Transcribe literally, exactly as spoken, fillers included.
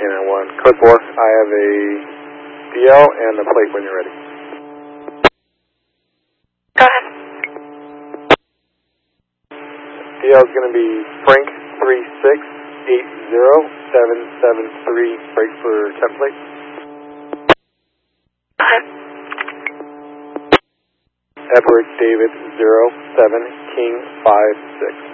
Canine one. Code four, I have a D L and a plate when you're ready. Go ahead. D L is going to be Frank three six eight zero seven seven three, break for template. Go ahead. Edward David zero seven King five six.